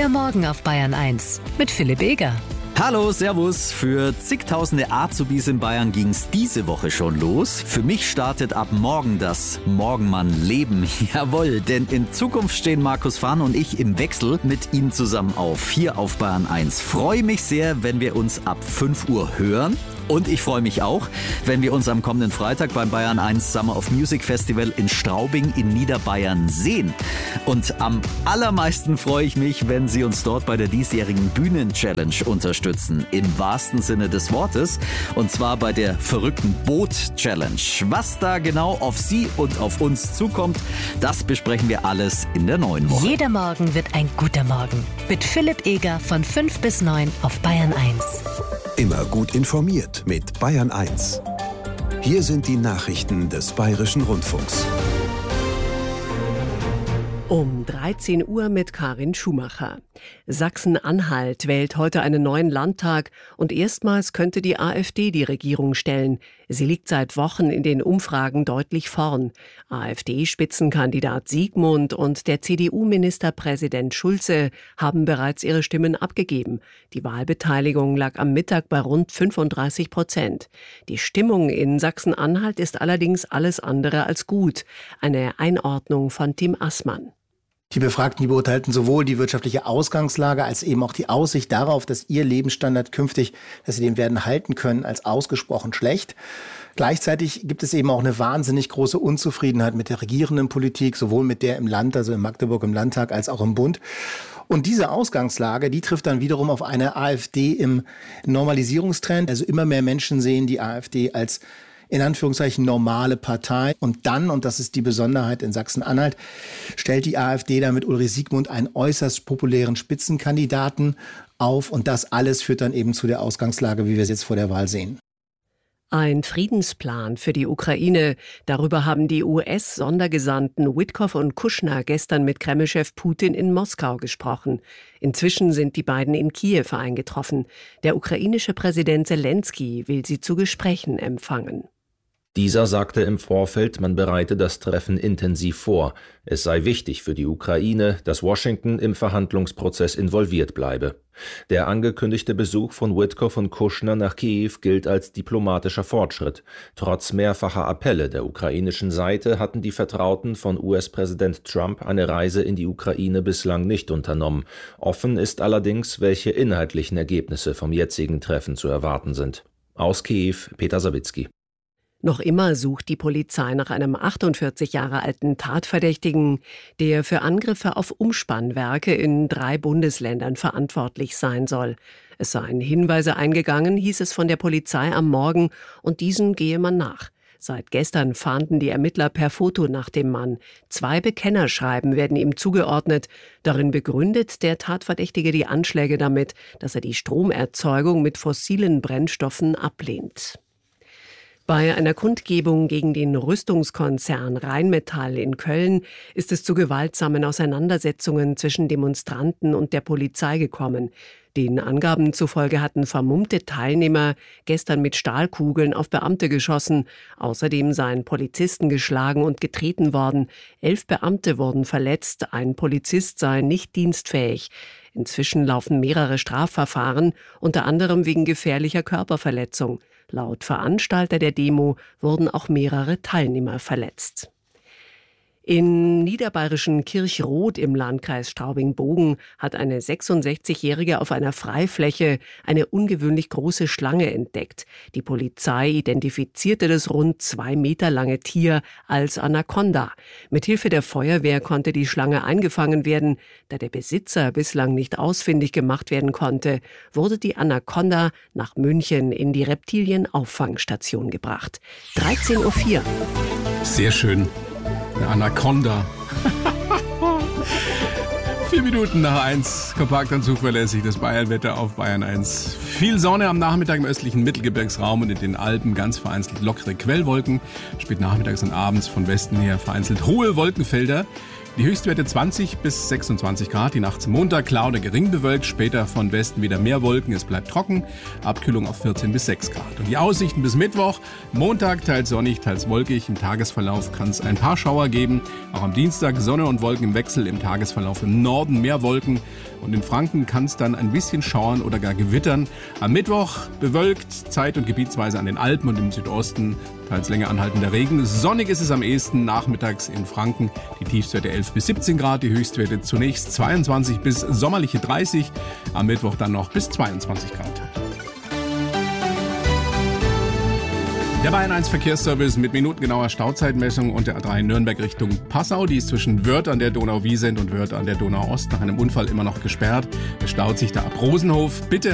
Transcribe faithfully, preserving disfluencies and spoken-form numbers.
Jeder Morgen auf Bayern eins mit Philipp Eger. Hallo, servus. Für zigtausende Azubis in Bayern ging's diese Woche schon los. Für mich startet ab morgen das Morgenmann-Leben. Jawohl, denn in Zukunft stehen Markus Fahn und ich im Wechsel mit ihm zusammen auf, hier auf Bayern eins. Freue mich sehr, wenn wir uns ab fünf Uhr hören. Und ich freue mich auch, wenn wir uns am kommenden Freitag beim Bayern eins Summer of Music Festival in Straubing in Niederbayern sehen. Und am allermeisten freue ich mich, wenn Sie uns dort bei der diesjährigen Bühnen-Challenge unterstützen. Im wahrsten Sinne des Wortes. Und zwar bei der verrückten Boot-Challenge. Was da genau auf Sie und auf uns zukommt, das besprechen wir alles in der neuen Woche. Jeder Morgen wird ein guter Morgen. Mit Philipp Eger von fünf bis neun auf Bayern eins. Immer gut informiert mit Bayern eins. Hier sind die Nachrichten des Bayerischen Rundfunks. Um dreizehn Uhr mit Karin Schumacher. Sachsen-Anhalt wählt heute einen neuen Landtag und erstmals könnte die AfD die Regierung stellen. Sie liegt seit Wochen in den Umfragen deutlich vorn. AfD-Spitzenkandidat Siegmund und der C D U-Ministerpräsident Schulze haben bereits ihre Stimmen abgegeben. Die Wahlbeteiligung lag am Mittag bei rund fünfunddreißig Prozent. Die Stimmung in Sachsen-Anhalt ist allerdings alles andere als gut. Eine Einordnung von Tim Assmann. Die Befragten, die beurteilten sowohl die wirtschaftliche Ausgangslage als eben auch die Aussicht darauf, dass ihr Lebensstandard künftig, dass sie den werden halten können, als ausgesprochen schlecht. Gleichzeitig gibt es eben auch eine wahnsinnig große Unzufriedenheit mit der regierenden Politik, sowohl mit der im Land, also in Magdeburg im Landtag, als auch im Bund. Und diese Ausgangslage, die trifft dann wiederum auf eine AfD im Normalisierungstrend. Also immer mehr Menschen sehen die AfD als in Anführungszeichen normale Partei. Und dann, und das ist die Besonderheit in Sachsen-Anhalt, stellt die AfD da mit Ulrich Siegmund einen äußerst populären Spitzenkandidaten auf. Und das alles führt dann eben zu der Ausgangslage, wie wir es jetzt vor der Wahl sehen. Ein Friedensplan für die Ukraine. Darüber haben die U S-Sondergesandten Witkoff und Kushner gestern mit Kreml-Chef Putin in Moskau gesprochen. Inzwischen sind die beiden in Kiew eingetroffen. Der ukrainische Präsident Selenskyj will sie zu Gesprächen empfangen. Dieser sagte im Vorfeld, man bereite das Treffen intensiv vor. Es sei wichtig für die Ukraine, dass Washington im Verhandlungsprozess involviert bleibe. Der angekündigte Besuch von Witkoff und Kushner nach Kiew gilt als diplomatischer Fortschritt. Trotz mehrfacher Appelle der ukrainischen Seite hatten die Vertrauten von U S-Präsident Trump eine Reise in die Ukraine bislang nicht unternommen. Offen ist allerdings, welche inhaltlichen Ergebnisse vom jetzigen Treffen zu erwarten sind. Aus Kiew, Peter Sawicki. Noch immer sucht die Polizei nach einem achtundvierzig Jahre alten Tatverdächtigen, der für Angriffe auf Umspannwerke in drei Bundesländern verantwortlich sein soll. Es seien Hinweise eingegangen, hieß es von der Polizei am Morgen, und diesen gehe man nach. Seit gestern fahnden die Ermittler per Foto nach dem Mann. Zwei Bekennerschreiben werden ihm zugeordnet. Darin begründet der Tatverdächtige die Anschläge damit, dass er die Stromerzeugung mit fossilen Brennstoffen ablehnt. Bei einer Kundgebung gegen den Rüstungskonzern Rheinmetall in Köln ist es zu gewaltsamen Auseinandersetzungen zwischen Demonstranten und der Polizei gekommen. Den Angaben zufolge hatten vermummte Teilnehmer gestern mit Stahlkugeln auf Beamte geschossen. Außerdem seien Polizisten geschlagen und getreten worden. Elf Beamte wurden verletzt, ein Polizist sei nicht dienstfähig. Inzwischen laufen mehrere Strafverfahren, unter anderem wegen gefährlicher Körperverletzung. Laut Veranstalter der Demo wurden auch mehrere Teilnehmer verletzt. In niederbayerischen Kirchroth im Landkreis Straubing-Bogen hat eine sechsundsechzigjährige auf einer Freifläche eine ungewöhnlich große Schlange entdeckt. Die Polizei identifizierte das rund zwei Meter lange Tier als Anaconda. Mithilfe der Feuerwehr konnte die Schlange eingefangen werden. Da der Besitzer bislang nicht ausfindig gemacht werden konnte, wurde die Anaconda nach München in die Reptilienauffangstation gebracht. dreizehn Uhr vier. Sehr schön. Eine Anaconda. Vier Minuten nach eins. Kompakt und zuverlässig. Das Bayernwetter auf Bayern eins. Viel Sonne am Nachmittag im östlichen Mittelgebirgsraum und in den Alpen. Ganz vereinzelt lockere Quellwolken. Spät nachmittags und abends von Westen her vereinzelt hohe Wolkenfelder. Die Höchstwerte zwanzig bis sechsundzwanzig Grad. Die Nacht zum Montag klar oder gering bewölkt. Später von Westen wieder mehr Wolken. Es bleibt trocken. Abkühlung auf vierzehn bis sechs Grad. Und die Aussichten bis Mittwoch. Montag teils sonnig, teils wolkig. Im Tagesverlauf kann es ein paar Schauer geben. Auch am Dienstag Sonne und Wolken im Wechsel. Im Tagesverlauf im Norden mehr Wolken. Und in Franken kann es dann ein bisschen schauern oder gar gewittern. Am Mittwoch bewölkt, zeit- und gebietsweise an den Alpen und im Südosten teils länger anhaltender Regen. Sonnig ist es am ehesten nachmittags in Franken. Die Tiefstwerte elf bis siebzehn Grad, die Höchstwerte zunächst zweiundzwanzig bis sommerliche dreißig. Am Mittwoch dann noch bis zweiundzwanzig Grad. Der Bayern eins Verkehrsservice mit minutengenauer Stauzeitmessung und der A drei Nürnberg Richtung Passau. Die ist zwischen Wörth an der Donau-Wiesent und Wörth an der Donau-Ost nach einem Unfall immer noch gesperrt. Es staut sich da ab Rosenhof. Bitte